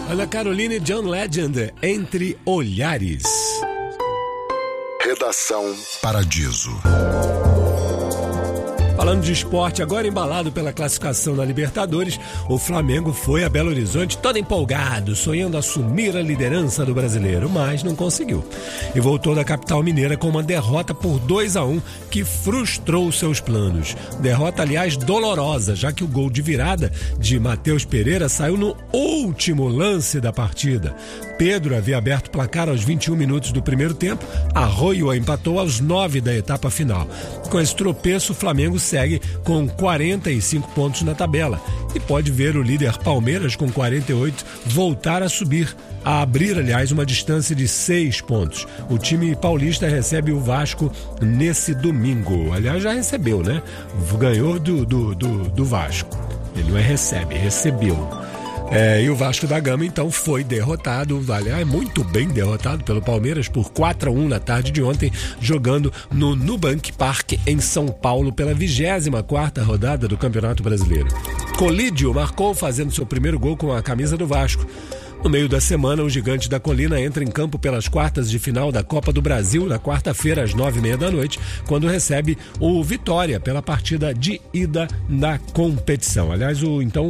Ana Carolina e John Legend, Entre Olhares. Redação Paradiso. Falando de esporte, agora embalado pela classificação na Libertadores, o Flamengo foi a Belo Horizonte todo empolgado, sonhando assumir a liderança do Brasileiro, mas não conseguiu. E voltou da capital mineira com uma derrota por 2-1 que frustrou seus planos. Derrota, aliás, dolorosa, já que o gol de virada de Matheus Pereira saiu no último lance da partida. Pedro havia aberto o placar aos 21 minutos do primeiro tempo, Arroyo empatou aos 9 da etapa final. Com esse tropeço, o Flamengo segue com 45 pontos na tabela e pode ver o líder Palmeiras com 48 voltar a subir, a abrir, aliás, uma distância de 6 pontos. O time paulista recebe o Vasco nesse domingo. Aliás, já recebeu, né? Ganhou do Vasco. Ele não é recebeu. E o Vasco da Gama, então, foi derrotado, aliás, muito bem derrotado pelo Palmeiras por 4-1 na tarde de ontem, jogando no Nubank Park, em São Paulo, pela 24ª rodada do Campeonato Brasileiro. Colídio marcou, fazendo seu primeiro gol com a camisa do Vasco. No meio da semana, o Gigante da Colina entra em campo pelas quartas de final da Copa do Brasil, na quarta-feira, às 9h30 da noite, quando recebe o Vitória pela partida de ida da competição. Aliás,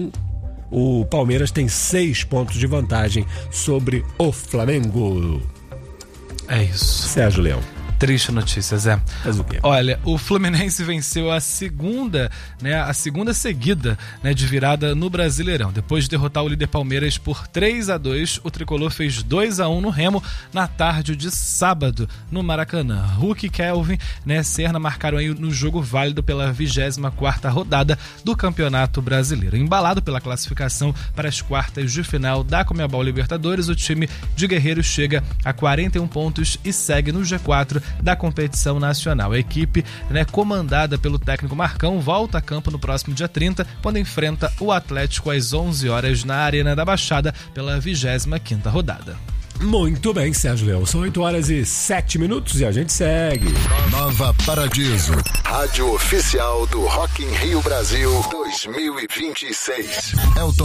o Palmeiras tem 6 pontos de vantagem sobre o Flamengo. É isso. Sérgio Leão. Triste notícia, Zé. Mas o quê? Olha, o Fluminense venceu a segunda seguida, de virada no Brasileirão. Depois de derrotar o líder Palmeiras por 3-2, o tricolor fez 2-1 no Remo na tarde de sábado, no Maracanã. Hulk e Kelvin, Serna marcaram aí no jogo válido pela 24ª rodada do Campeonato Brasileiro. Embalado pela classificação para as quartas de final da Conmebol Libertadores, o time de Guerreiros chega a 41 pontos e segue no G4 da competição nacional. A equipe, comandada pelo técnico Marcão, volta a campo no próximo dia 30, quando enfrenta o Atlético às 11 horas na Arena da Baixada pela 25ª rodada. Muito bem, Sérgio Leão. São 8h07 e a gente segue. Nova Paradiso, rádio oficial do Rock in Rio Brasil 2026. Elton